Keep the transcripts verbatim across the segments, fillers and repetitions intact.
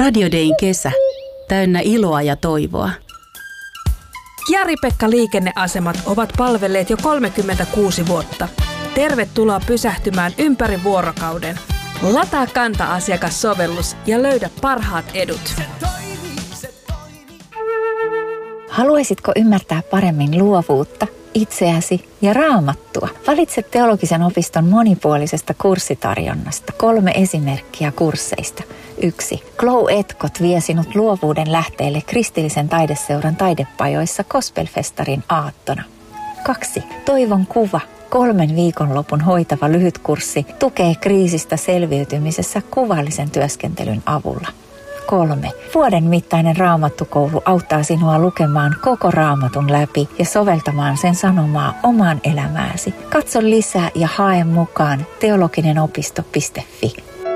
Radio Dayn kesä. Täynnä iloa ja toivoa. Jari-Pekka liikenneasemat ovat palvelleet jo kolmekymmentäkuusi vuotta. Tervetuloa pysähtymään ympäri vuorokauden. Lataa Kanta-asiakassovellus ja löydä parhaat edut. Haluaisitko ymmärtää paremmin luovuutta, itseäsi ja Raamattua? Valitse Teologisen opiston monipuolisesta kurssitarjonnasta kolme esimerkkiä kursseista. Yksi. Glow Etkot vie sinut luovuuden lähteelle kristillisen taideseuran taidepajoissa Gospelfestarin aattona. Kaksi. Toivon kuva. Kolmen viikonlopun hoitava lyhytkurssi tukee kriisistä selviytymisessä kuvallisen työskentelyn avulla. Kolme. Vuoden mittainen Raamattukoulu auttaa sinua lukemaan koko Raamatun läpi ja soveltamaan sen sanomaa omaan elämääsi. Katso lisää ja hae mukaan teologinen-opisto piste fi.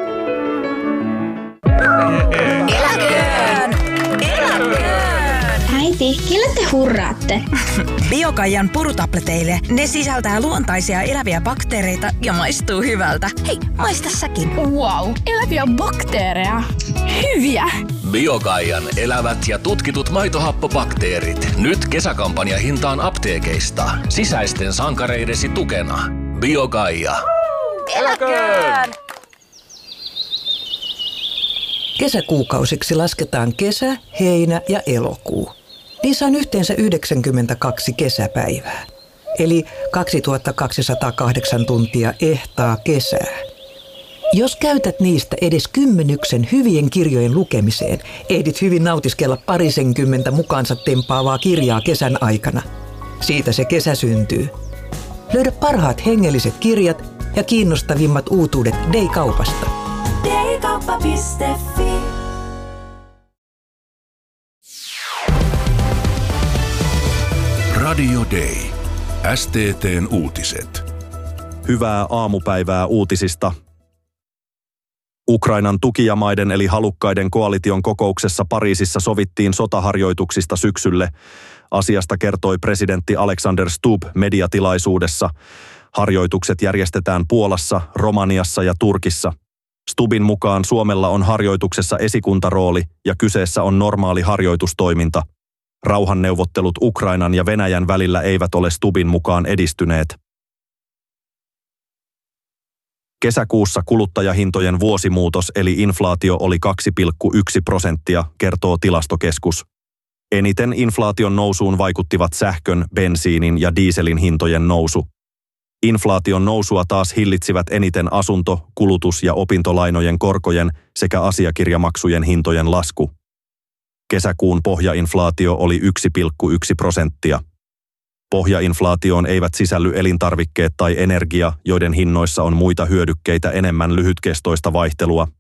Eläköön! Eläköön! Äiti, kelle te hurraatte? Biokaijan purutableteille. Ne sisältää luontaisia eläviä bakteereita ja maistuu hyvältä. Hei, maista säkin. Wow, eläviä bakteereja. Hyviä! Biokaijan elävät ja tutkitut maitohappobakteerit. Nyt kesäkampanja hintaan apteekeista. Sisäisten sankareidesi tukena. Biokaija. Eläköön! Kesäkuukausiksi lasketaan kesä, heinä ja elokuu. Niissä on yhteensä yhdeksänkymmentäkaksi kesäpäivää, eli kaksituhattakaksisataakahdeksan tuntia ehtaa kesää. Jos käytät niistä edes kymmenyksen hyvien kirjojen lukemiseen, ehdit hyvin nautiskella parisenkymmentä mukaansa tempaavaa kirjaa kesän aikana. Siitä se kesä syntyy. Löydä parhaat hengelliset kirjat ja kiinnostavimmat uutuudet Day-kaupasta. Daykauppa piste fi. Radio Day. S T T:n uutiset. Hyvää aamupäivää uutisista. Ukrainan tukijamaiden eli halukkaiden koalition kokouksessa Pariisissa sovittiin sotaharjoituksista syksylle. Asiasta kertoi presidentti Alexander Stubb mediatilaisuudessa. Harjoitukset järjestetään Puolassa, Romaniassa ja Turkissa. Stubbin mukaan Suomella on harjoituksessa esikuntarooli ja kyseessä on normaali harjoitustoiminta. Rauhanneuvottelut Ukrainan ja Venäjän välillä eivät ole Stubbin mukaan edistyneet. Kesäkuussa kuluttajahintojen vuosimuutos eli inflaatio oli kaksi pilkku yksi prosenttia, kertoo Tilastokeskus. Eniten inflaation nousuun vaikuttivat sähkön, bensiinin ja dieselin hintojen nousu. Inflaation nousua taas hillitsivät eniten asunto-, kulutus- ja opintolainojen korkojen sekä asiakirjamaksujen hintojen lasku. Kesäkuun pohjainflaatio oli yksi pilkku yksi prosenttia. Pohjainflaatioon eivät sisälly elintarvikkeet tai energia, joiden hinnoissa on muita hyödykkeitä enemmän lyhytkestoista vaihtelua.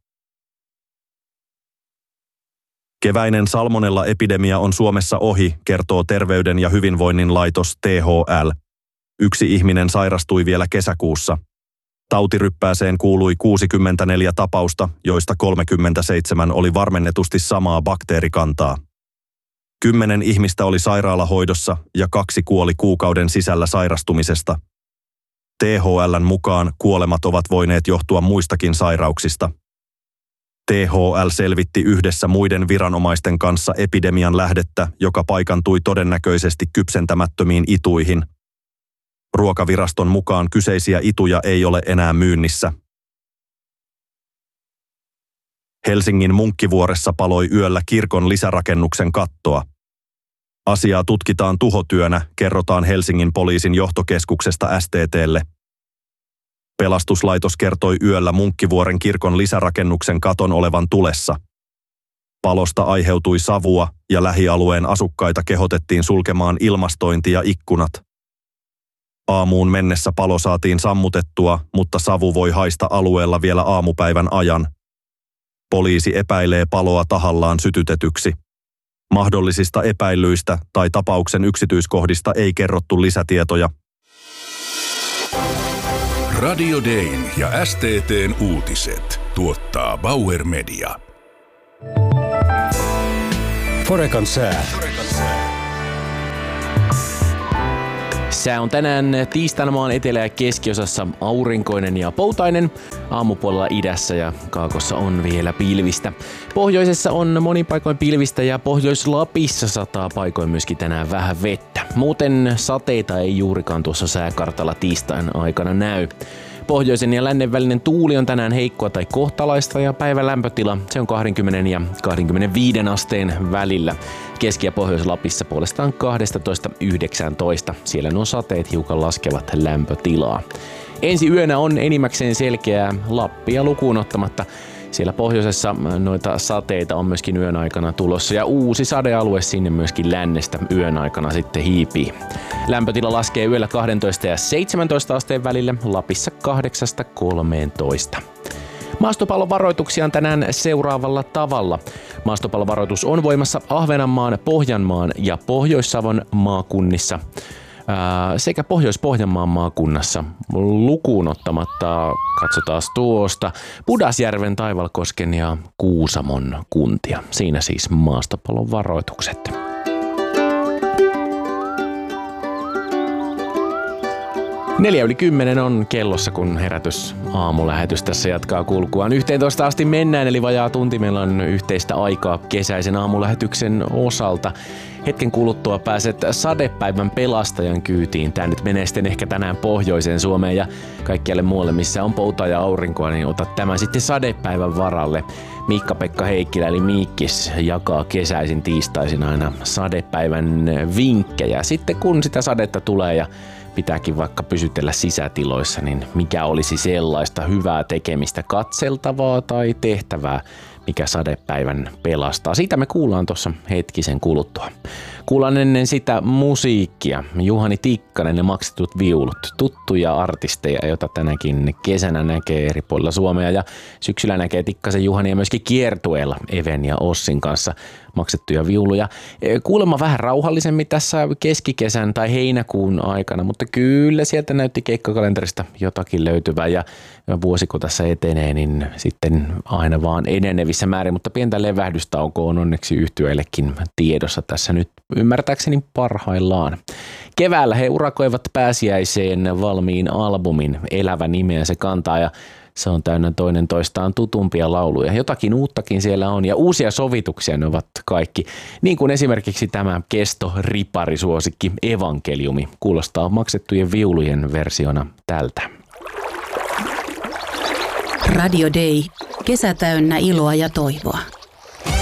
Keväinen salmonella-epidemia on Suomessa ohi, kertoo Terveyden ja hyvinvoinnin laitos T H L. Yksi ihminen sairastui vielä kesäkuussa. Tautiryppääseen kuului kuusikymmentäneljä tapausta, joista kolmekymmentäseitsemän oli varmennetusti samaa bakteerikantaa. Kymmenen ihmistä oli sairaalahoidossa ja kaksi kuoli kuukauden sisällä sairastumisesta. T H L:n mukaan kuolemat ovat voineet johtua muistakin sairauksista. T H L selvitti yhdessä muiden viranomaisten kanssa epidemian lähdettä, joka paikantui todennäköisesti kypsentämättömiin ituihin. Ruokaviraston mukaan kyseisiä ituja ei ole enää myynnissä. Helsingin Munkkivuoressa paloi yöllä kirkon lisärakennuksen kattoa. Asiaa tutkitaan tuhotyönä, kerrotaan Helsingin poliisin johtokeskuksesta S T T:lle. Pelastuslaitos kertoi yöllä Munkkivuoren kirkon lisärakennuksen katon olevan tulessa. Palosta aiheutui savua ja lähialueen asukkaita kehotettiin sulkemaan ilmastointi ja ikkunat. Aamuun mennessä palo saatiin sammutettua, mutta savu voi haista alueella vielä aamupäivän ajan. Poliisi epäilee paloa tahallaan sytytetyksi. Mahdollisista epäilyistä tai tapauksen yksityiskohdista ei kerrottu lisätietoja. Radio Dayn ja S T T:n uutiset tuottaa Bauer Media. Forecan sää. Sää on tänään tiistaina maan etelä- ja keskiosassa aurinkoinen ja poutainen. Aamupuolella idässä ja kaakossa on vielä pilvistä. Pohjoisessa on monin paikoin pilvistä ja Pohjois-Lapissa sataa paikoin myöskin tänään vähän vettä. Muuten sateita ei juurikaan tuossa sääkartalla tiistain aikana näy. Pohjoisen ja lännen välinen tuuli on tänään heikkoa tai kohtalaista ja päivän lämpötila se on kaksikymmentä ja kaksikymmentäviisi asteen välillä. Keski- ja Pohjois-Lapissa puolestaan kaksitoista yhdeksäntoista. Siellä nuo sateet hiukan laskevat lämpötilaa. Ensi yönä on enimmäkseen selkeää Lappia lukuun ottamatta. Siellä pohjoisessa noita sateita on myöskin yön aikana tulossa ja uusi sadealue sinne myöskin lännestä yön aikana sitten hiipii. Lämpötila laskee yöllä kaksitoista ja seitsemäntoista asteen välillä, Lapissa kahdeksasta kolmeentoista. Maastopallovaroituksia on tänään seuraavalla tavalla. Maastopallovaroitus on voimassa Ahvenanmaan, Pohjanmaan ja Pohjois-Savon maakunnissa sekä Pohjois-Pohjanmaan maakunnassa lukuun ottamatta, katsotaan tuosta, Pudasjärven, Taivalkosken ja Kuusamon kuntia. Siinä siis maastopallon varoitukset. Neljä yli kymmenen on kellossa, kun herätys aamulähetys tässä jatkaa kulkuaan. yhteentoista asti mennään, eli vajaa tunti meillä on yhteistä aikaa kesäisen aamulähetyksen osalta. Hetken kuluttua pääset sadepäivän pelastajan kyytiin. Tää nyt menee sitten ehkä tänään pohjoiseen Suomeen ja kaikkialle muualle, missä on poutaa ja aurinkoa, niin ota tämän sitten sadepäivän varalle. Miikka-Pekka Heikkilä eli Miikkis jakaa kesäisin tiistaisin aina sadepäivän vinkkejä. Sitten kun sitä sadetta tulee ja pitääkin vaikka pysytellä sisätiloissa, niin mikä olisi sellaista hyvää tekemistä, katseltavaa tai tehtävää, mikä sadepäivän pelastaa. Siitä me kuullaan tuossa hetkisen kuluttua. Kuullaan ennen sitä musiikkia. Juhani Tikkanen ja Maksetut viulut. Tuttuja artisteja, joita tänäkin kesänä näkee eri puolilla Suomea. Ja syksyllä näkee Tikkasen Juhania myöskin kiertueella Even ja Ossin kanssa maksettuja viuluja. Kuulemma vähän rauhallisemmin tässä keskikesän tai heinäkuun aikana, mutta kyllä sieltä näytti keikkakalenterista jotakin löytyvää. Ja vuosi kun tässä etenee, niin sitten aina vaan enenevissä määrin, mutta pientä levähdystaukoa on onneksi yhtyeillekin tiedossa tässä nyt ymmärtääkseni parhaillaan. Keväällä he urakoivat pääsiäiseen valmiin albumin, Elävä nimeä se kantaa, ja se on täynnä toinen toistaan tutumpia lauluja. Jotakin uuttakin siellä on ja uusia sovituksia ne ovat kaikki. Niin kuin esimerkiksi tämä kesto-riparisuosikki Evankeliumi kuulostaa maksettujen viulujen versiona tältä. Radio Day. Kesä täynnä iloa ja toivoa.